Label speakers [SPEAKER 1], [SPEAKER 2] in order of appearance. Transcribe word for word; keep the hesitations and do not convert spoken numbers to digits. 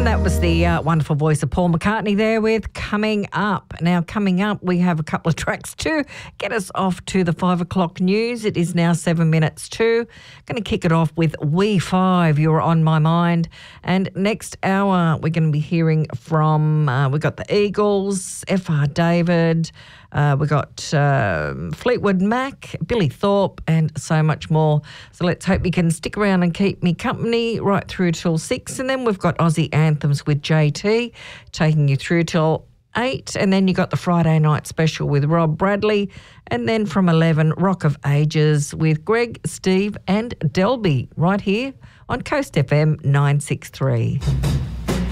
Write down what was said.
[SPEAKER 1] And that was the uh, wonderful voice of Paul McCartney there with Coming Up. Now, coming up, we have a couple of tracks to get us off to the five o'clock news. It is now seven minutes to. Going to kick it off with We Five, You're On My Mind. And next hour, we're going to be hearing from, uh, we've got the Eagles, F R David, Uh, we got um, Fleetwood Mac, Billy Thorpe, and so much more. So let's hope you can stick around and keep me company right through till six. And then we've got Aussie Anthems with J T taking you through till eight. And then you got the Friday night special with Rob Bradley. And then from eleven, Rock of Ages with Greg, Steve, and Delby right here on Coast F M nine six three.